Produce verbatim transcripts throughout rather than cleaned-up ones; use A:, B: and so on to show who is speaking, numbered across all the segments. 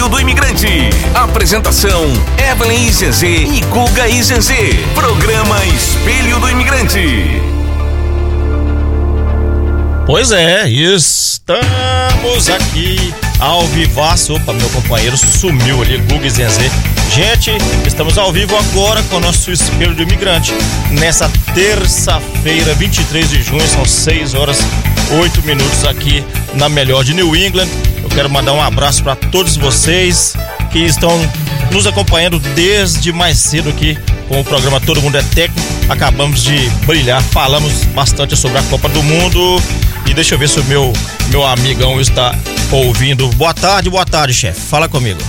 A: Espelho do Imigrante. Apresentação: Evelyn Izenzê e Guga Izenzê. Programa Espelho do Imigrante.
B: Pois é, estamos aqui ao vivaço. Opa, meu companheiro sumiu ali, Guga Izenzê. Gente, estamos ao vivo agora com o nosso Espelho do Imigrante. Nessa terça-feira, vinte e três de junho, são seis horas oito minutos aqui na melhor de New England. Eu quero mandar um abraço para todos vocês que estão nos acompanhando desde mais cedo aqui com o programa Todo Mundo é Técnico. Acabamos de brilhar, falamos bastante sobre a Copa do Mundo. E deixa eu ver se o meu, meu amigão está ouvindo. Boa tarde, boa tarde, chefe. Fala comigo.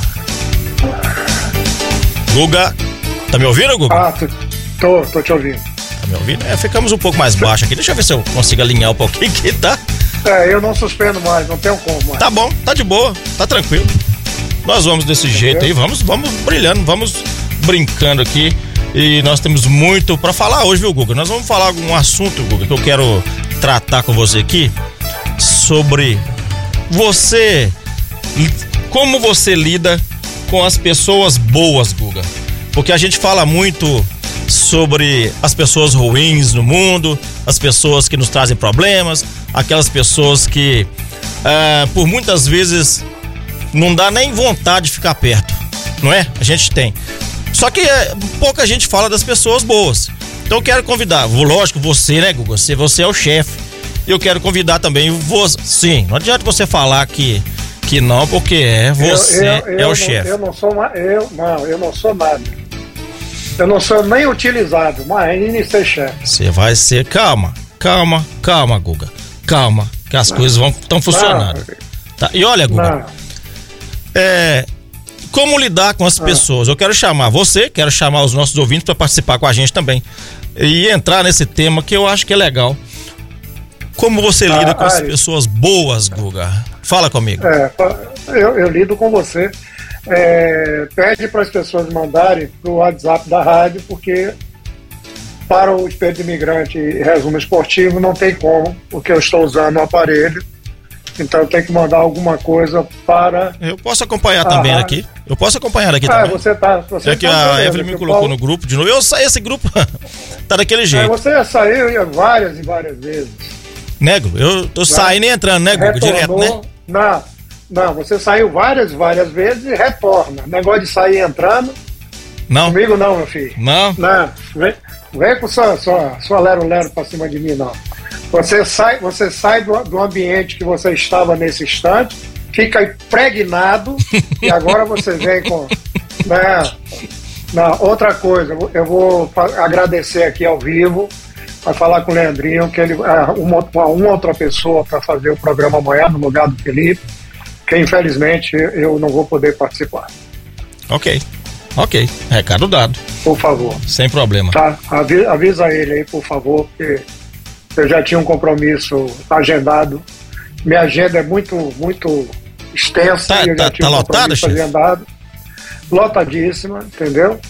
B: Guga, tá me ouvindo, Guga?
C: Ah, tô, tô te ouvindo.
B: Tá me ouvindo? É, ficamos um pouco mais baixo aqui. Deixa eu ver se eu consigo alinhar um pouquinho aqui, tá?
C: É, eu não suspendo mais, não tenho como mais.
B: Tá bom, tá de boa, tá tranquilo. Nós vamos desse Entendeu? jeito aí, vamos, vamos brilhando, vamos brincando aqui. E nós temos muito pra falar hoje, viu, Guga? Nós vamos falar um assunto, Guga, que eu quero tratar com você aqui sobre você, como você lida com as pessoas boas, Guga. Porque a gente fala muito sobre as pessoas ruins no mundo, as pessoas que nos trazem problemas, aquelas pessoas que uh, por muitas vezes não dá nem vontade de ficar perto, não é? A gente tem. Só que uh, pouca gente fala das pessoas boas. Então eu quero convidar, lógico, você, né, Guga? Você, você é o chefe. Eu quero convidar também você. Sim, não adianta você falar que, que não, porque é você
C: eu, eu,
B: é
C: eu
B: o
C: não,
B: chefe.
C: Eu não sou eu, não, eu não sou nada. Eu não sou nem utilizado, mas nem ser chefe.
B: Você vai ser, calma, calma, calma, Guga. Calma, que as não. coisas vão estão funcionando. Não. Tá? E olha, Guga, não. é como lidar com as pessoas. Eu quero chamar você, quero chamar os nossos ouvintes para participar com a gente também e entrar nesse tema que eu acho que é legal. Como você ah, lida com as pessoas boas, Guga? Fala comigo.
C: É, eu, eu lido com você. É, pede para as pessoas mandarem para o WhatsApp da rádio, porque para o Espelho do Imigrante e Resumo Esportivo não tem como, porque eu estou usando o aparelho. Então eu tenho que mandar alguma coisa para...
B: Eu posso acompanhar também rádio. aqui. Eu posso acompanhar aqui
C: ah,
B: também.
C: Você tá, você
B: é que
C: tá
B: a Evelyn me colocou Paulo... no grupo de novo. Eu saí, esse grupo tá daquele jeito.
C: É, você já saiu várias e várias vezes.
B: Nego, eu tô saindo e entrando, né, Guga? Direto, né?
C: Não, não, você saiu várias, várias vezes e retorna. Negócio de sair e entrando.
B: Não.
C: Comigo não, meu filho.
B: Não?
C: Não, vem, vem com sua, sua, sua lero-lero pra cima de mim, não. Você sai, você sai do, do ambiente que você estava nesse instante, fica impregnado e agora você vem com... Né, não, outra coisa, eu vou agradecer aqui ao vivo, para falar com o Leandrinho, que ele uma, uma outra pessoa para fazer o programa amanhã no lugar do Felipe, que infelizmente eu não vou poder participar.
B: Ok, ok, recado dado.
C: Por favor.
B: Sem problema.
C: Tá, avisa, avisa ele aí, por favor, porque eu já tinha um compromisso agendado. Minha agenda é muito, muito extensa.
B: Tá,
C: e eu já
B: tá,
C: tinha
B: tá
C: um
B: lotada, chefe?
C: agendado. Lotadíssima, entendeu?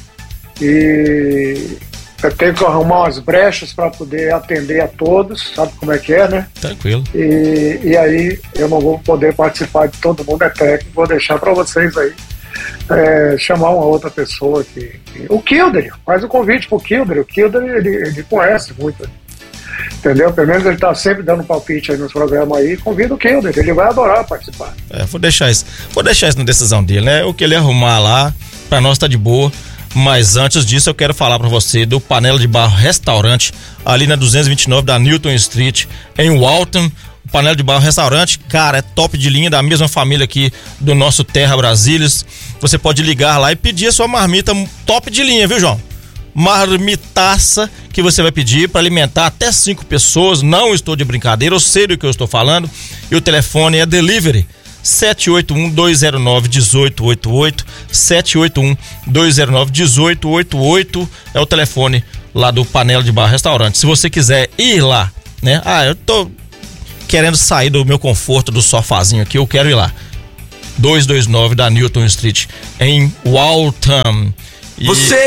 C: E... eu tenho que arrumar umas brechas para poder atender a todos, sabe como é que é, né?
B: Tranquilo.
C: E, e aí eu não vou poder participar de Todo Mundo é Técnico, vou deixar para vocês aí é, chamar uma outra pessoa que, que... O Kilder, faz o convite pro Kilder, o Kilder ele, ele conhece muito, entendeu? Pelo menos ele tá sempre dando palpite aí nos programas aí, convida o Kilder, ele vai adorar participar.
B: É, vou deixar isso, vou deixar isso na decisão dele, né? O que ele arrumar lá, para nós tá de boa. Mas antes disso eu quero falar para você do Panela de Barro Restaurante, ali na duzentos e vinte e nove da Newton Street, em Walton. O Panela de Barro Restaurante, cara, é top de linha, da mesma família aqui do nosso Terra Brasílias. Você pode ligar lá e pedir a sua marmita top de linha, viu, João? Marmitaça que você vai pedir para alimentar até cinco pessoas. Não estou de brincadeira, eu sei do que eu estou falando. E o telefone é delivery sete oito um, dois zero nove, um oito oito oito, sete oito um, dois zero nove, um oito oito oito é o telefone lá do Panela de Barro Restaurante. Se você quiser ir lá, né? Ah, eu tô querendo sair do meu conforto do sofazinho aqui, eu quero ir lá. duzentos e vinte e nove da Newton Street, em Waltham. E...
A: Você